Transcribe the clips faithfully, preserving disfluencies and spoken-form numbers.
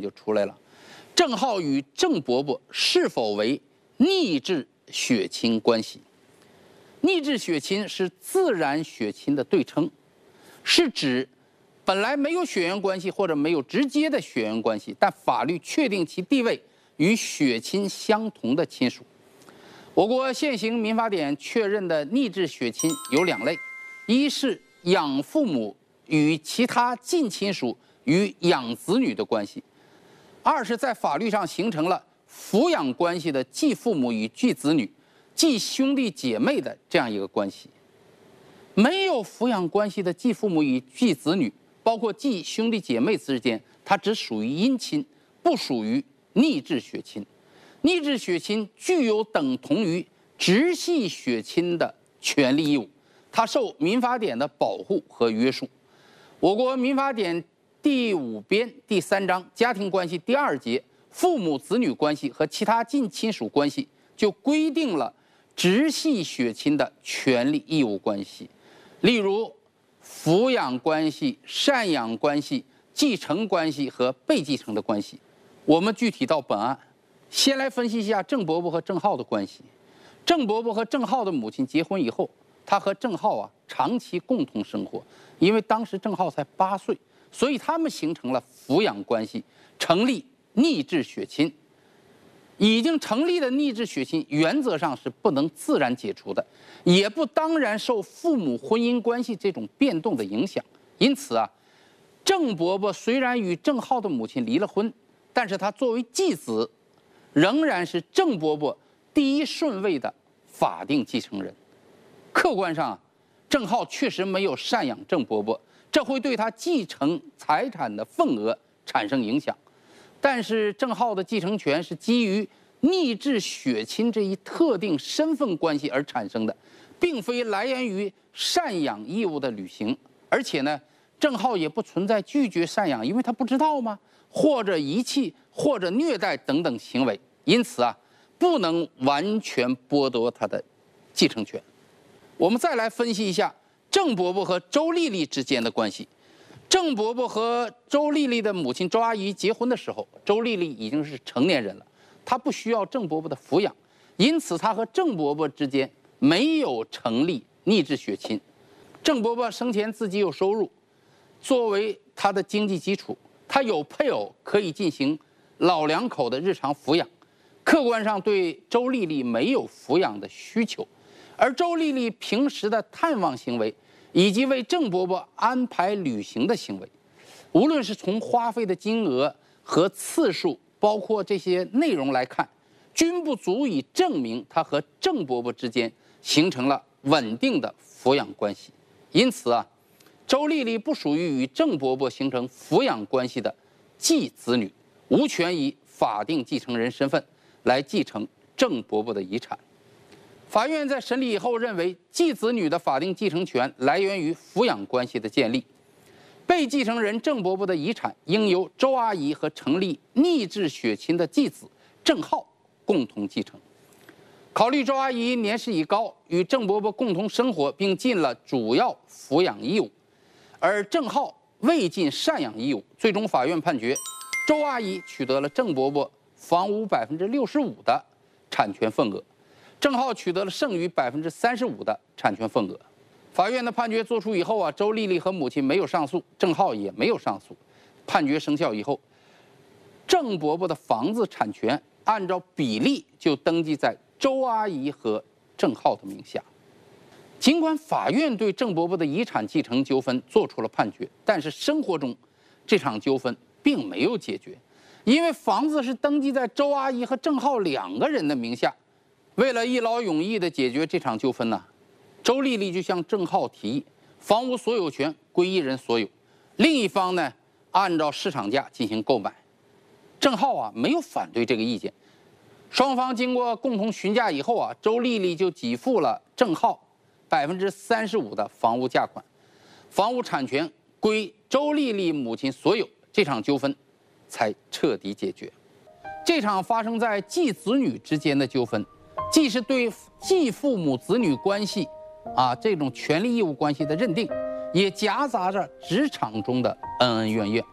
就出来了：郑浩与郑伯伯是否为逆质血亲关系？逆质血亲是自然血亲的对称，是指本来没有血缘关系或者没有直接的血缘关系，但法律确定其地位与血亲相同的亲属。我国现行民法典确认的逆质血亲有两类，一是养父母与其他近亲属与养子女的关系，二是在法律上形成了抚养关系的继父母与继子女、继兄弟姐妹的这样一个关系。没有抚养关系的继父母与继子女，包括继兄弟姐妹之间，它只属于姻亲，不属于逆质血亲。逆质血亲具有等同于直系血亲的权利义务，它受民法典的保护和约束。我国民法典第五编第三章家庭关系第二节父母子女关系和其他近亲属关系就规定了直系血亲的权利义务关系，例如抚养关系、赡养关系、继承关系和被继承的关系。我们具体到本案，先来分析一下郑伯伯和郑浩的关系。郑伯伯和郑浩的母亲结婚以后，他和郑浩啊长期共同生活，因为当时郑浩才八岁，所以他们形成了抚养关系，成立逆质血亲。已经成立的逆质血亲原则上是不能自然解除的，也不当然受父母婚姻关系这种变动的影响。因此啊，郑伯伯虽然与郑浩的母亲离了婚，但是他作为继子，仍然是郑伯伯第一顺位的法定继承人。客观上，郑浩确实没有赡养郑伯伯，这会对他继承财产的份额产生影响。但是郑浩的继承权是基于逆质血亲这一特定身份关系而产生的，并非来源于赡养义务的履行。而且呢，郑浩也不存在拒绝赡养，因为他不知道吗？或者遗弃或者虐待等等行为，因此啊，不能完全剥夺他的继承权。我们再来分析一下郑伯伯和周丽丽之间的关系。郑伯伯和周丽丽的母亲周阿姨结婚的时候，周丽丽已经是成年人了，她不需要郑伯伯的抚养，因此她和郑伯伯之间没有成立逆质血亲。郑伯伯生前自己有收入，作为他的经济基础，他有配偶可以进行老两口的日常抚养，客观上对周丽丽没有抚养的需求。而周丽丽平时的探望行为以及为郑伯伯安排旅行的行为，无论是从花费的金额和次数，包括这些内容来看，均不足以证明他和郑伯伯之间形成了稳定的抚养关系。因此啊，周丽丽不属于与郑伯伯形成抚养关系的继子女，无权以法定继承人身份来继承郑伯伯的遗产。法院在审理以后认为，继子女的法定继承权来源于抚养关系的建立，被继承人郑伯伯的遗产应由周阿姨和成立逆质血亲的继子郑浩共同继承。考虑周阿姨年事已高，与郑伯伯共同生活，并尽了主要抚养义务，而郑浩未尽赡养义务，最终法院判决，周阿姨取得了郑伯伯房屋百分之六十五的产权份额，郑浩取得了剩余百分之三十五的产权份额。法院的判决作出以后啊，周丽丽和母亲没有上诉，郑浩也没有上诉。判决生效以后，郑伯伯的房子产权按照比例就登记在周阿姨和郑浩的名下。尽管法院对郑伯伯的遗产继承纠纷作出了判决，但是生活中这场纠纷并没有解决，因为房子是登记在周阿姨和郑浩两个人的名下。为了一劳永逸地解决这场纠纷呢，周丽丽就向郑浩提议，房屋所有权归一人所有，另一方呢按照市场价进行购买。郑浩啊没有反对这个意见，双方经过共同询价以后啊，周丽丽就给付了郑浩百分之三十五的房屋价款，房屋产权归周丽丽母亲所有，这场纠纷才彻底解决。这场发生在继子女之间的纠纷，既是对继父母子女关系啊这种权利义务关系的认定，也夹杂着职场中的恩恩怨怨。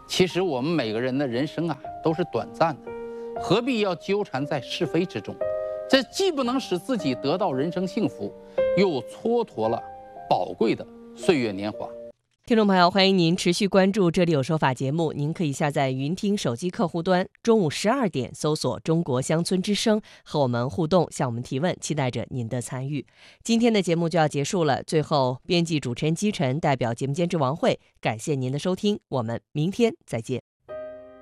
其实我们每个人的人生啊都是短暂的，何必要纠缠在是非之中？这既不能使自己得到人生幸福，又蹉跎了宝贵的岁月年华。 听众朋友，欢迎您持续关注《这里有说法》节目。您可以下载云听手机客户端，中午十二点搜索中国乡村之声，和我们互动，向我们提问，期待着您的参与。今天的节目就要结束了，最后编辑主持人姬晨代表节目监制王慧，感谢您的收听，我们明天再见。